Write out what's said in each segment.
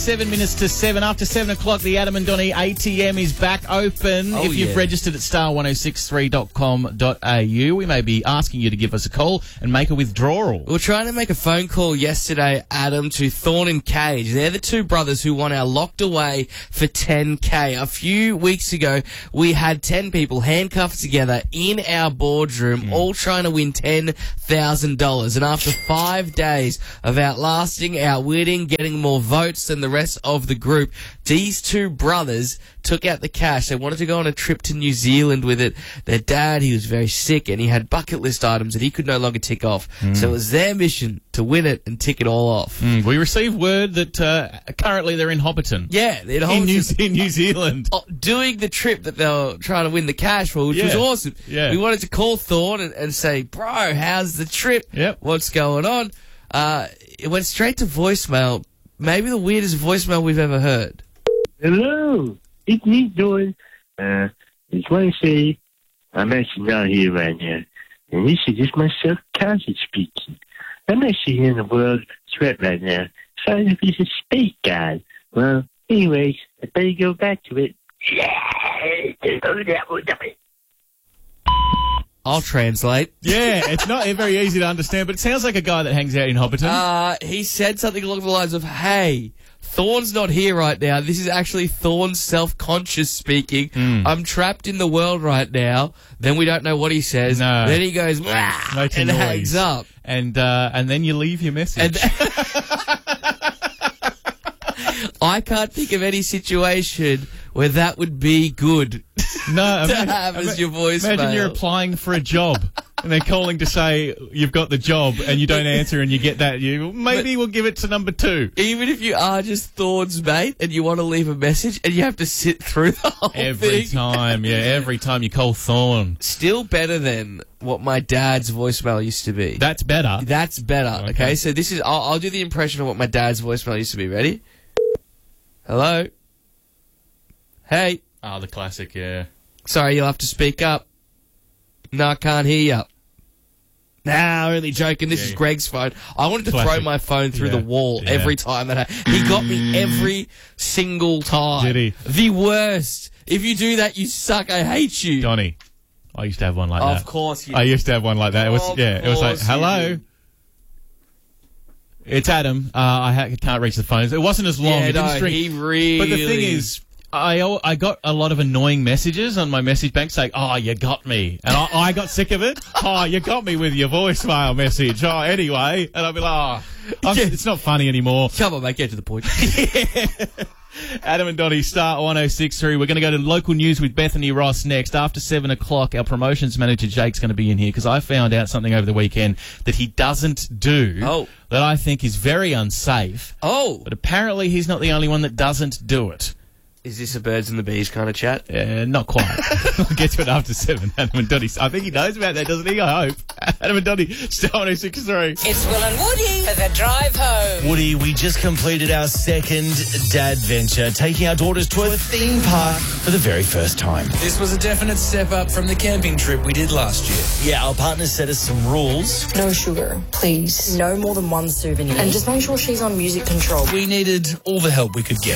7 minutes to 7. After 7 o'clock, the Adam and Donny ATM is back open. If you've registered at star1063.com.au, we may be asking you to give us a call and make a withdrawal. We were trying to make a phone call yesterday, Adam, to Thorn and Cage. They're the two brothers who won our Locked Away for 10K. A few weeks ago, we had 10 people handcuffed together in our boardroom, all trying to win $10,000. And after 5 days of outlasting, outwitting, getting more votes than the rest of the group, these two brothers took out the cash. They wanted to go on a trip to New Zealand with it. Their dad, he was very sick and he had bucket list items that he could no longer tick off. So it was their mission to win it and tick it all off. We received word that currently they're in Hobbiton. Yeah, they're in New Zealand. Doing the trip that they were trying to win the cash for, which was awesome. Yeah. We wanted to call Thorn and say, bro, how's the trip? What's going on? It went straight to voicemail. Maybe the weirdest voicemail we've ever heard. Hello, it's me, Dawn. Just want to say I'm actually not here right now. And this is just myself, Cassie speaking. I'm actually in a world threat right now. Sorry if he's a space guy. Well, anyways, I better go back to it. I'll translate. Yeah, it's not very easy to understand, but it sounds like a guy that hangs out in Hobbiton. He said something along the lines of, hey, Thorn's not here right now. This is actually Thorn's self-conscious speaking. I'm trapped in the world right now. Then we don't know what he says. No. Then he goes, and hangs up. And then you leave your message. I can't think of any situation where that would be good. No, to have as your voicemail. Imagine you're applying for a job and they're calling to say you've got the job and you don't answer and you get that. We'll give it to number 2. Even if you are just Thorn's mate and you want to leave a message and you have to sit through the whole thing. Every time you call Thorn. Still better than what my dad's voicemail used to be. That's better. That's better. Okay, so this is, I'll do the impression of what my dad's voicemail used to be. Ready? Hello? Hey. Oh, the classic, yeah. Sorry, you'll have to speak up. No, I can't hear you. Nah, only joking. This is Greg's phone. I wanted to throw my phone through the wall every time that he got me every single time. Did he? The worst. If you do that, you suck. I hate you. Donny, I used to have one like that. Of course you I used to have one like that. It was like, hello? It's Adam. I can't reach the phone. It wasn't as long. Yeah, it didn't he really... But the thing is, I got a lot of annoying messages on my message bank saying, oh, you got me. And I got sick of it. Oh, you got me with your voicemail message. Oh, anyway. And I'll be like, it's not funny anymore. Come on, mate, get to the point. Adam and Donny, Star 1063. We're going to go to local news with Bethany Ross next. After 7 o'clock, our promotions manager Jake's going to be in here because I found out something over the weekend that he doesn't do that I think is very unsafe. But apparently he's not the only one that doesn't do it. Is this a birds and the bees kind of chat? Not quite. We'll get to it after 7. Adam and Donny. I think he knows about that, doesn't he? I hope. Adam and Donny, Star 1063. It's Will and Woody for the drive home. Woody, we just completed our second dad venture, taking our daughters to a theme park for the very first time. This was a definite step up from the camping trip we did last year. Yeah, our partner set us some rules. No sugar, please. No more than one souvenir. And just make sure she's on music control. We needed all the help we could get.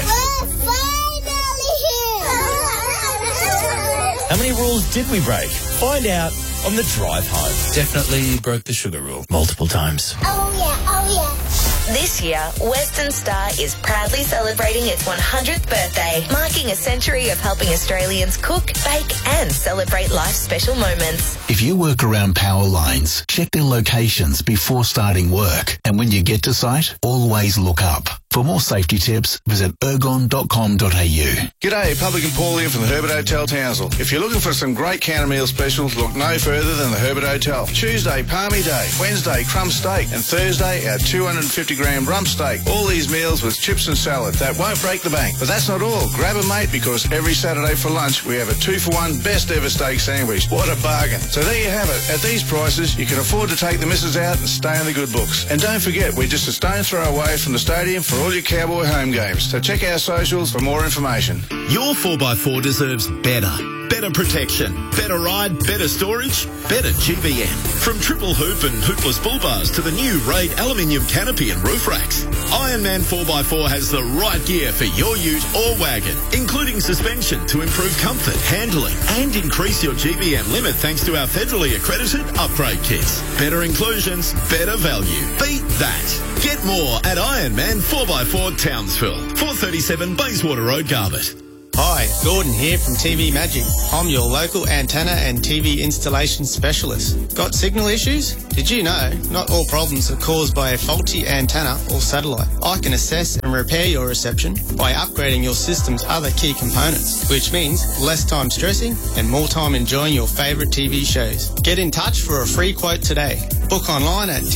How many rules did we break? Find out on the drive home. Definitely broke the sugar rule. Multiple times. Oh yeah. This year, Western Star is proudly celebrating its 100th birthday, marking a century of helping Australians cook, bake and celebrate life's special moments. If you work around power lines, check their locations before starting work. And when you get to site, always look up. For more safety tips, visit ergon.com.au. G'day, Publican Paul here from the Herbert Hotel, Townsville. If you're looking for some great counter meal specials, look no further than the Herbert Hotel. Tuesday, Palmy Day. Wednesday, crumb steak. And Thursday, our 250-gram rump steak. All these meals with chips and salad. That won't break the bank. But that's not all. Grab a mate because every Saturday for lunch, we have a 2-for-1 best ever steak sandwich. What a bargain. So there you have it. At these prices, you can afford to take the missus out and stay in the good books. And don't forget, we're just a stone's throw away from the stadium for all your Cowboy home games. So check our socials for more information. Your 4x4 deserves better. Better protection, better ride, better storage, better GBM. From triple hoop and hoopless bull bars to the new Raid aluminium canopy and roof racks, Ironman 4x4 has the right gear for your ute or wagon, including suspension to improve comfort, handling and increase your GBM limit thanks to our federally accredited upgrade kits. Better inclusions, better value. Beat that. Get more at Ironman 4x4 Townsville, 437 Bayswater Road, Garbett. Hi, Gordon here from TV Magic. I'm your local antenna and TV installation specialist. Got signal issues? Did you know not all problems are caused by a faulty antenna or satellite? I can assess and repair your reception by upgrading your system's other key components, which means less time stressing and more time enjoying your favourite TV shows. Get in touch for a free quote today. Book online at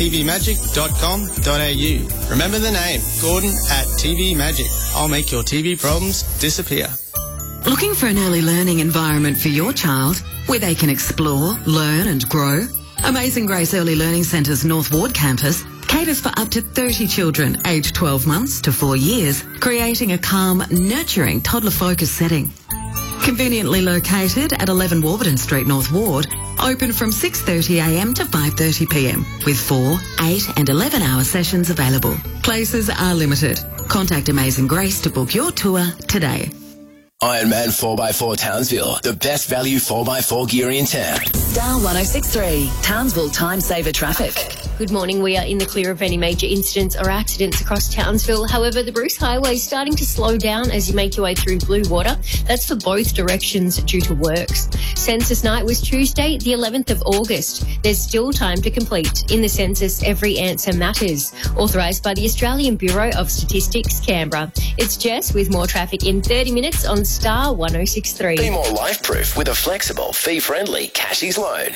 tvmagic.com.au. Remember the name, Gordon at TV Magic. I'll make your TV problems disappear. Looking for an early learning environment for your child where they can explore, learn and grow? Amazing Grace Early Learning Centre's North Ward campus caters for up to 30 children aged 12 months to 4 years, creating a calm, nurturing, toddler-focused setting. Conveniently located at 11 Warburton Street, North Ward, open from 6:30am to 5:30pm, with 4, 8 and 11-hour sessions available. Places are limited. Contact Amazing Grace to book your tour today. Ironman 4x4 Townsville, the best value 4x4 gear in town. Star 106.3, Townsville Time Saver Traffic. Good morning. We are in the clear of any major incidents or accidents across Townsville. However, the Bruce Highway is starting to slow down as you make your way through Blue Water. That's for both directions due to works. Census night was Tuesday, the 11th of August. There's still time to complete. In the census, every answer matters. Authorised by the Australian Bureau of Statistics, Canberra. It's Jess with more traffic in 30 minutes on Star 106.3. Be more life-proof with a flexible, fee-friendly Cashies loan.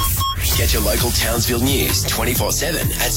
Get your local Townsville news 24/7 at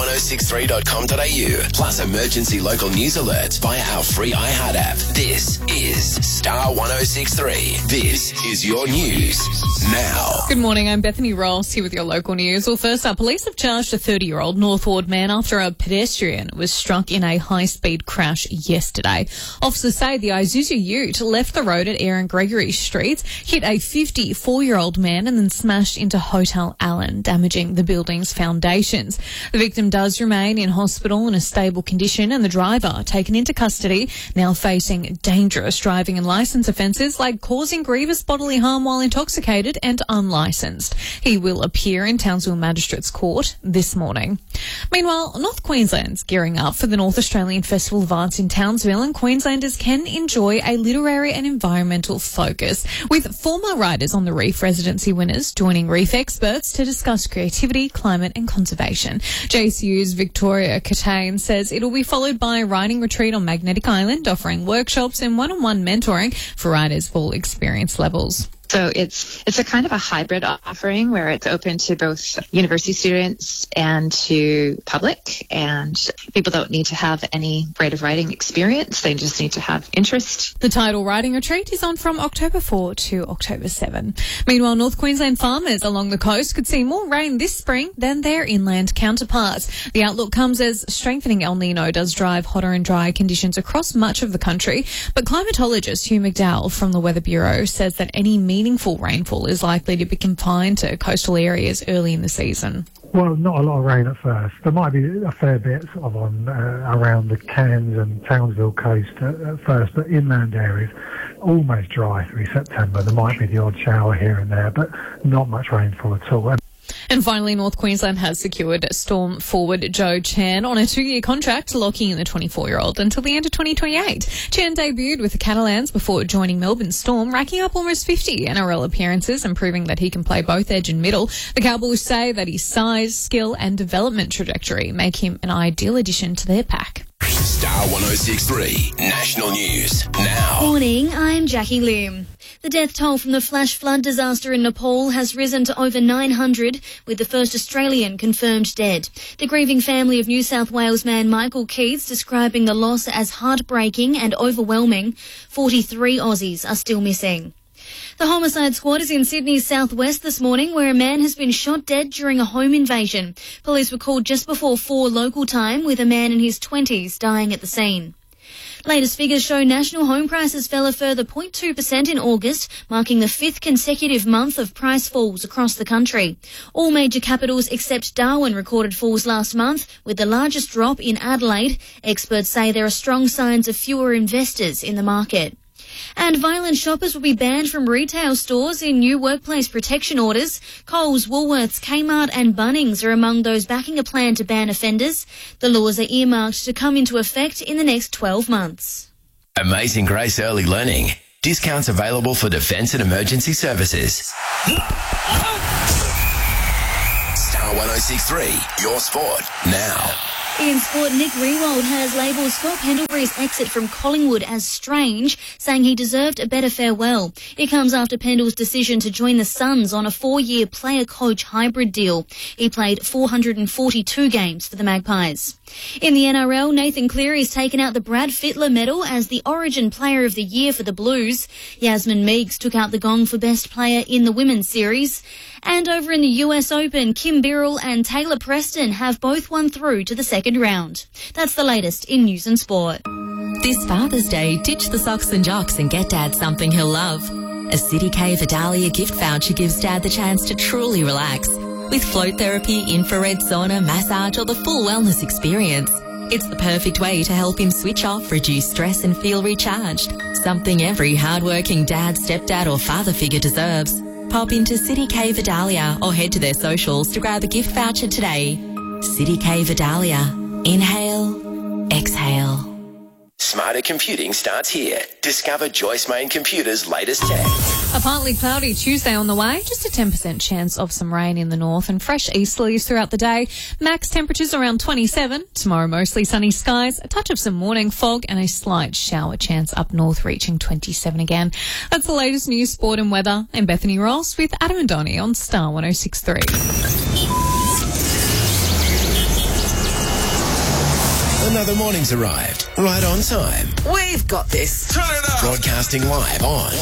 star1063.com.au. Plus emergency local news alerts via our free iHeart app. This is Star 106.3. This is your news now. Good morning, I'm Bethany Ross here with your local news. Well, first up, police have charged a 30-year-old North Ward man after a pedestrian was struck in a high-speed crash yesterday. Officers say the Isuzu ute left the road at Aaron Gregory Street, hit a 54-year-old man and then smashed into Hotel Allen, damaging the building's foundations. The victim does remain in hospital in a stable condition and the driver taken into custody, now facing dangerous driving and licence offences like causing grievous bodily harm while intoxicated and unlicensed. He will appear in Townsville Magistrates Court this morning. Meanwhile, North Queensland's gearing up for the North Australian Festival of Arts in Townsville, and Queenslanders can enjoy a literary and environmental focus, with former writers on the Reef residency winners joining Reef experts to discuss creativity, climate and conservation. JCU's Victoria Catane says it'll be followed by a writing retreat on Magnetic Island, offering workshops and one-on-one mentoring for writers of all experience levels. So it's a kind of a hybrid offering where it's open to both university students and to public, and people don't need to have any creative writing experience. They just need to have interest. The tidal writing retreat is on from October 4 to October 7. Meanwhile, North Queensland farmers along the coast could see more rain this spring than their inland counterparts. The outlook comes as strengthening El Nino does drive hotter and drier conditions across much of the country, but climatologist Hugh McDowell from the Weather Bureau says that any meaningful rainfall is likely to be confined to coastal areas early in the season. Well, not a lot of rain at first. There might be a fair bit sort of on around the Cairns and Townsville coast at first, but inland areas almost dry through September. There might be the odd shower here and there, but not much rainfall at all. And finally, North Queensland has secured storm forward Joe Chan on a 2-year contract, locking in the 24-year-old until the end of 2028. Chan debuted with the Catalans before joining Melbourne Storm, racking up almost 50 NRL appearances and proving that he can play both edge and middle. The Cowboys say that his size, skill and development trajectory make him an ideal addition to their pack. Star 106.3 National News now. Morning, I'm Jackie Lim. The death toll from the flash flood disaster in Nepal has risen to over 900, with the first Australian confirmed dead. The grieving family of New South Wales man Michael Keats describing the loss as heartbreaking and overwhelming. 43 Aussies are still missing. The homicide squad is in Sydney's southwest this morning, where a man has been shot dead during a home invasion. Police were called just before 4 local time, with a man in his 20s dying at the scene. Latest figures show national home prices fell a further 0.2% in August, marking the 5th consecutive month of price falls across the country. All major capitals except Darwin recorded falls last month, with the largest drop in Adelaide. Experts say there are strong signs of fewer investors in the market. And violent shoppers will be banned from retail stores in new workplace protection orders. Coles, Woolworths, Kmart and Bunnings are among those backing a plan to ban offenders. The laws are earmarked to come into effect in the next 12 months. Amazing Grace Early Learning. Discounts available for defence and emergency services. Star 106.3, your sport, now. In sport, Nick Riewoldt has labelled Scott Pendlebury's exit from Collingwood as strange, saying he deserved a better farewell. It comes after Pendle's decision to join the Suns on a 4-year player-coach hybrid deal. He played 442 games for the Magpies. In the NRL, Nathan Cleary's taken out the Brad Fittler medal as the Origin Player of the Year for the Blues. Yasmin Meigs took out the gong for Best Player in the Women's Series. And over in the US Open, Kim Birrell and Taylor Preston have both won through to the second round. That's the latest in news and sport. This Father's Day, ditch the socks and jocks and get Dad something he'll love. A City K Vidalia gift voucher gives Dad the chance to truly relax. With float therapy, infrared sauna, massage or the full wellness experience. It's the perfect way to help him switch off, reduce stress and feel recharged. Something every hardworking dad, stepdad or father figure deserves. Pop into City K Vidalia or head to their socials to grab a gift voucher today. City K Vidalia. Inhale, exhale. Smarter computing starts here. Discover Joyce Main Computer's latest tech. A partly cloudy Tuesday on the way, just a 10% chance of some rain in the north and fresh easterlies throughout the day. Max temperatures around 27. Tomorrow mostly sunny skies, a touch of some morning fog and a slight shower chance up north reaching 27 again. That's the latest news, sport and weather. I'm Bethany Ross with Adam and Donnie on Star 106.3. Another morning's arrived, right on time. We've got this. Turn it up. Broadcasting live on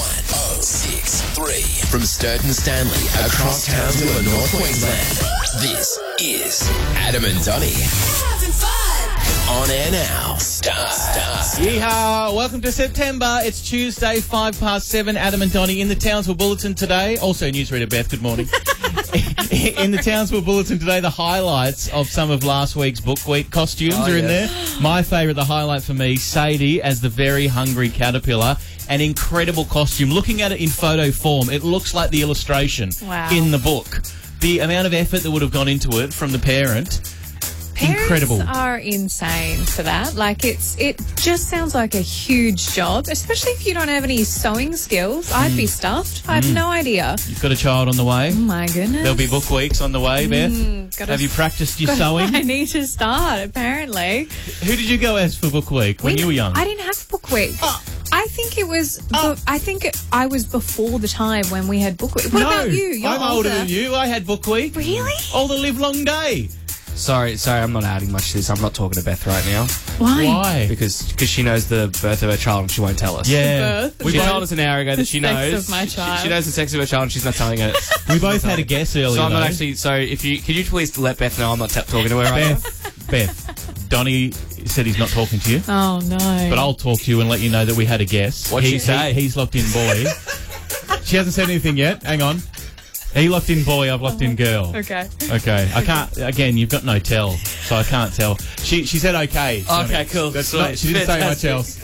106.3 from Sturton Stanley across Townsville and North Queensland. This is Adam and Donnie. Having fun. On air now. Star. Yeehaw! Welcome to September. It's Tuesday, 7:05. Adam and Donnie in the Townsville Bulletin today. Also, newsreader Beth, good morning. In the Townsville Bulletin today, the highlights of some of last week's Book Week costumes are in there. My favourite, the highlight for me, Sadie as the very hungry caterpillar. An incredible costume. Looking at it in photo form, it looks like the illustration in the book. The amount of effort that would have gone into it from the parent. Incredible. Parents are insane for that. Like, it just sounds like a huge job, especially if you don't have any sewing skills. I'd be stuffed. I have no idea. You've got a child on the way. Oh, my goodness. There'll be book weeks on the way, Beth. Have you practiced your sewing? I need to start, apparently. Who did you go as for book week when you were young? I didn't have book week. I think it was. I was before the time when we had book week. What about you? You're I'm older than you. I had book week. Really? All the live long day. Sorry, I'm not adding much to this. I'm not talking to Beth right now. Why? Because she knows the birth of her child and she won't tell us. Yeah. She told us an hour ago that she knows. The sex of my child. She knows the sex of her child and she's not telling us. We both had a guess earlier. So I'm not actually. So could you please let Beth know I'm not talking to her right now? Beth, Donnie said he's not talking to you. Oh no. But I'll talk to you and let you know that we had a guess. What'd she say? He's locked in boy. She hasn't said anything yet. Hang on. He locked in boy, I've locked in girl. Okay. I can't, again, you've got no tell, so I can't tell. She said okay. Okay, cool. She didn't say much else.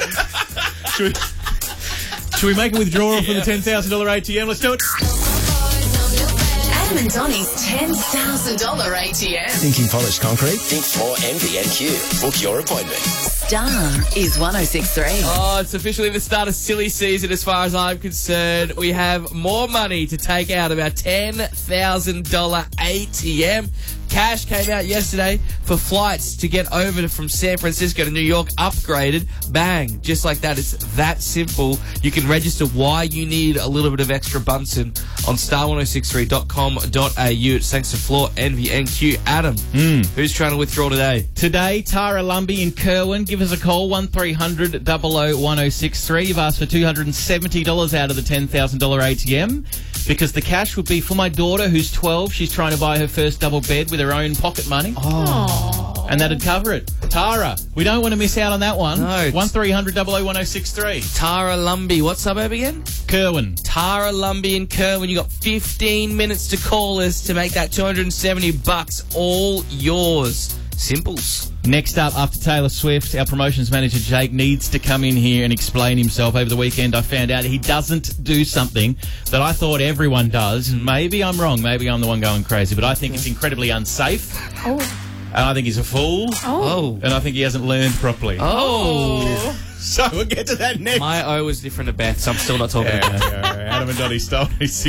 Should we make a withdrawal from the $10,000 ATM? Let's do it. Adam and Donnie's $10,000 ATM. Thinking polished concrete? Think Floor MVNQ. Book your appointment. Star is 106.3. Oh, it's officially the start of silly season as far as I'm concerned. We have more money to take out of our $10,000 ATM. cash came out yesterday for flights to get over from San Francisco to New York, upgraded. Bang. Just like that. It's that simple. You can register why you need a little bit of extra Bunsen on star1063.com.au. It's thanks to Floor Envy NQ. Adam, who's trying to withdraw today? Today, Tara Lumbie in Kerwin. Give us a call, 1300 00 1063. You've asked for $270 out of the $10,000 ATM because the cash would be for my daughter who's 12. She's trying to buy her first double bed with her own pocket money. Oh. And that'd cover it. Tara, we don't want to miss out on that one. No. 1300 00 1063. Tara Lumbie. What suburb again? Kerwin. Tara Lumbie in Kerwin. You got 15 minutes to call us to make that $270 all yours. Simples. Next up, after Taylor Swift, our promotions manager Jake needs to come in here and explain himself. Over the weekend, I found out he doesn't do something that I thought everyone does. Maybe I'm wrong. Maybe I'm the one going crazy. But I think it's incredibly unsafe. Oh. And I think he's a fool. Oh. And I think he hasn't learned properly. Oh. So we'll get to that next. My O was different to Beth's. I'm still not talking about it. Adam and Donnie stole